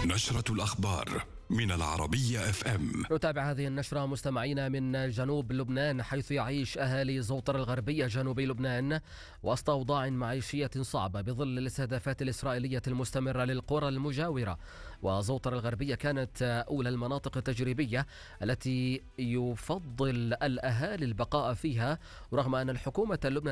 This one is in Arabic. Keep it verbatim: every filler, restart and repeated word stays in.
نشرة الأخبار من العربية اف ام. نتابع هذه النشرة مستمعينا من جنوب لبنان، حيث يعيش أهالي زوطر الغربية جنوبي لبنان وسط أوضاع معيشية صعبة بظل الاستهدافات الإسرائيلية المستمرة للقرى المجاورة. وزوطر الغربية كانت أولى المناطق التجريبية التي يفضل الأهالي البقاء فيها، رغم أن الحكومة اللبنانية